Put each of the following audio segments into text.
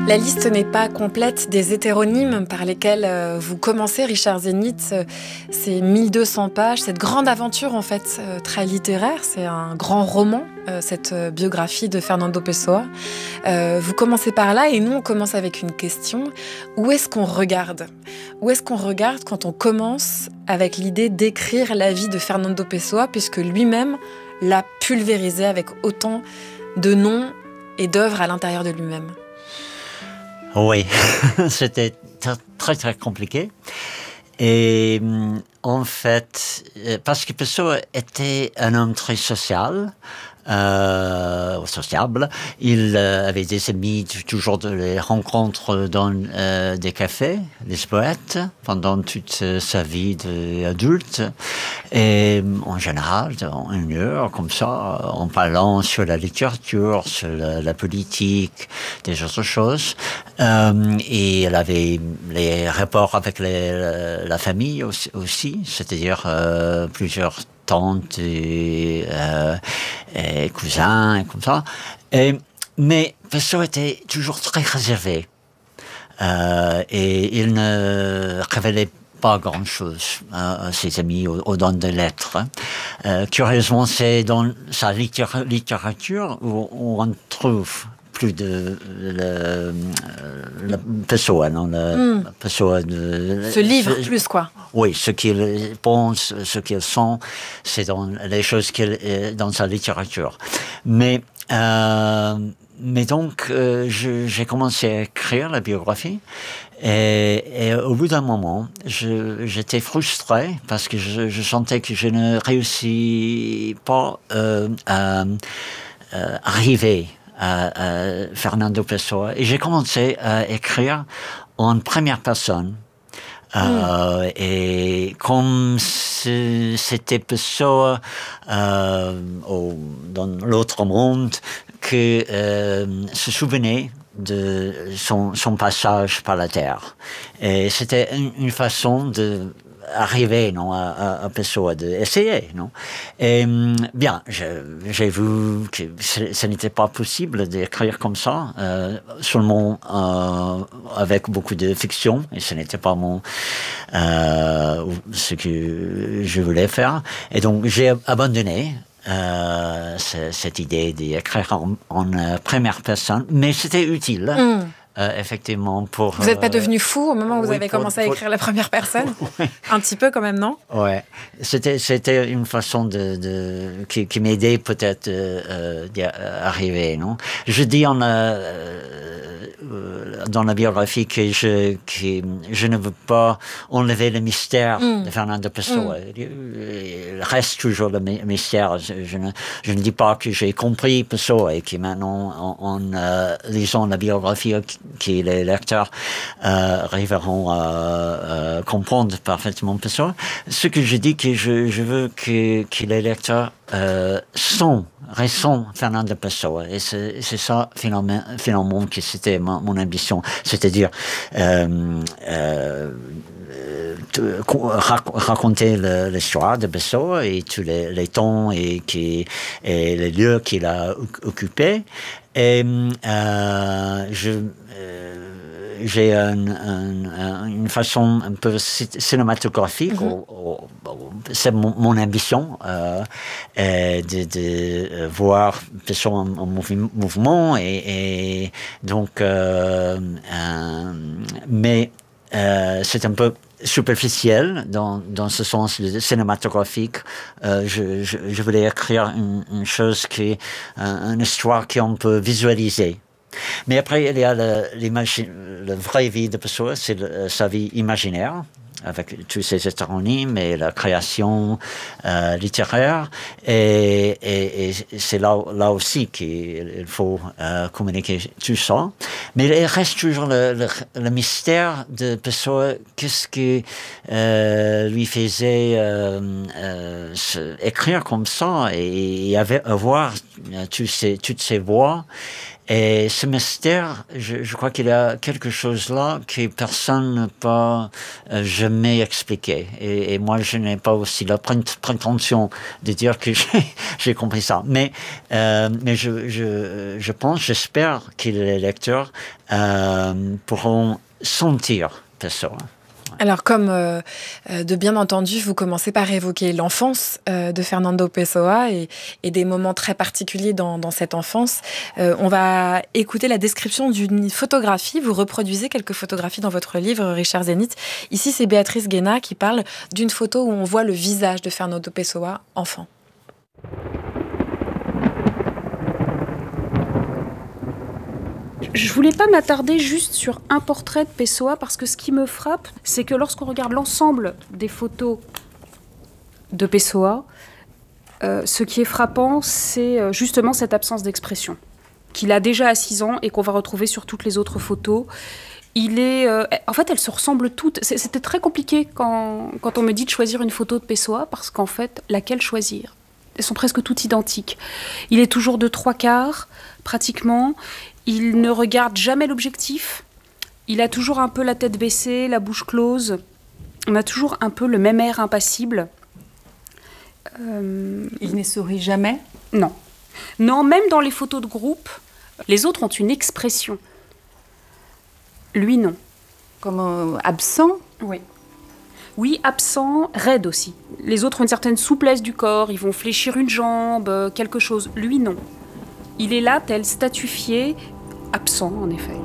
La liste n'est pas complète des hétéronymes par lesquels vous commencez, Richard Zenit. Ces 1200 pages, cette grande aventure en fait très littéraire, c'est un grand roman, cette biographie de Fernando Pessoa. Vous commencez par là et nous on commence avec une question. Où est-ce qu'on regarde ? Où est-ce qu'on regarde quand on commence avec l'idée d'écrire la vie de Fernando Pessoa, puisque lui-même l'a pulvérisé avec autant de noms et d'œuvres à l'intérieur de lui-même ? Oui, c'était très très compliqué. Et en fait, parce que Pessoa était un homme très sociable, sociable, il avait des amis, toujours des rencontres dans des cafés, des poètes, pendant toute sa vie d'adulte. Et en général, en une heure, comme ça, en parlant sur la littérature, sur la politique, des autres choses. Et il avait les rapports avec la famille aussi, c'est-à-dire plusieurs tantes et cousins et comme ça. Mais Pessoa était toujours très réservé. Et il ne révélait pas grand-chose à ses amis au don des lettres. Curieusement, c'est dans sa littérature où on trouve plus de Pessoa, non, Pessoa ce livre plus quoi. Oui, ce qu'il pense, ce qu'il sent, c'est dans les choses dans sa littérature. Mais donc j'ai commencé à écrire la biographie. Et au bout d'un moment, j'étais frustré parce que je sentais que je ne réussis pas à arriver à Fernando Pessoa. Et j'ai commencé à écrire en première personne. Et comme c'était Pessoa dans l'autre monde que se souvenait de son passage par la Terre. Et c'était une façon d'arriver à Pessoa, d'essayer, non. Et bien, j'ai vu que ce n'était pas possible d'écrire comme ça, seulement avec beaucoup de fiction, et ce n'était pas ce que je voulais faire. Et donc j'ai abandonné cette idée d'écrire en première personne, mais c'était utile. Effectivement, pour... Vous n'êtes pas devenu fou au moment où vous avez commencé à écrire la première personne? Oui. Un petit peu quand même, non? Ouais. C'était une façon qui m'aidait peut-être d'y arriver, non? Je dis dans la biographie que je ne veux pas enlever le mystère de Fernando Pessoa. Il reste toujours le mystère. Je ne dis pas que j'ai compris Pessoa et que maintenant, en lisant la biographie, que les lecteurs arriveront à comprendre parfaitement Pessoa. Ce que je dis, que je veux que les lecteurs ressentent Fernando Pessoa. Et c'est ça, finalement, que c'était mon ambition. C'est-à-dire raconter l'histoire de Pessoa et tous les temps et les lieux qu'il a occupés. Et j'ai une façon un peu cinématographique, c'est mon ambition de voir Pessoa en mouvement et donc mais c'est un peu superficiel dans ce sens cinématographique. Je voulais écrire une chose une histoire qu'on peut visualiser. Mais après, il y a la vraie vie de Pessoa, c'est sa vie imaginaire, avec tous ses hétéronymes et la création littéraire. Et c'est là aussi qu'il faut communiquer tout ça. Mais il reste toujours le mystère de Pessoa. Qu'est-ce qui lui faisait écrire comme ça et avoir toutes ces voix Et ce mystère, je crois qu'il y a quelque chose là que personne ne peut jamais expliquer. Et moi, je n'ai pas aussi la prétention de dire que j'ai compris ça. Mais je pense, j'espère que les lecteurs pourront sentir Pessoa. Alors, comme de bien entendu, vous commencez par évoquer l'enfance de Fernando Pessoa et des moments très particuliers dans cette enfance. On va écouter la description d'une photographie. Vous reproduisez quelques photographies dans votre livre, Richard Zenit. Ici, c'est Béatrice Guéna qui parle d'une photo où on voit le visage de Fernando Pessoa, enfant. Je voulais pas m'attarder juste sur un portrait de Pessoa parce que ce qui me frappe, c'est que lorsqu'on regarde l'ensemble des photos de Pessoa, ce qui est frappant, c'est justement cette absence d'expression qu'il a déjà à 6 ans et qu'on va retrouver sur toutes les autres photos. En fait, elles se ressemblent toutes. C'était très compliqué quand on me dit de choisir une photo de Pessoa parce qu'en fait, laquelle choisir ? Elles sont presque toutes identiques. Il est toujours de 3/4, pratiquement. Il ne regarde jamais l'objectif. Il a toujours un peu la tête baissée, la bouche close. On a toujours un peu le même air impassible. Il ne sourit jamais ? Non. Non, même dans les photos de groupe, les autres ont une expression. Lui, non. Comme absent ? Oui. Oui, absent, raide aussi. Les autres ont une certaine souplesse du corps, ils vont fléchir une jambe, quelque chose. Lui, non. Il est là, tel statufié, absent, en effet.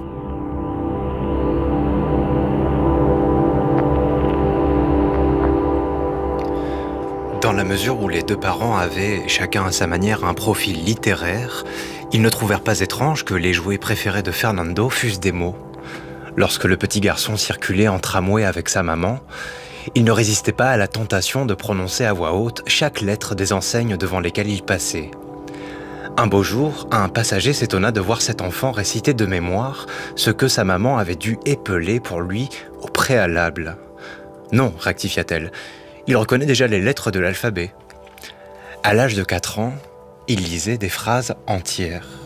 Dans la mesure où les deux parents avaient, chacun à sa manière, un profil littéraire, ils ne trouvèrent pas étrange que les jouets préférés de Fernando fussent des mots. Lorsque le petit garçon circulait en tramway avec sa maman, il ne résistait pas à la tentation de prononcer à voix haute chaque lettre des enseignes devant lesquelles il passait. Un beau jour, un passager s'étonna de voir cet enfant réciter de mémoire ce que sa maman avait dû épeler pour lui au préalable. « Non », rectifia-t-elle, « il reconnaît déjà les lettres de l'alphabet. » À l'âge de 4 ans, il lisait des phrases entières.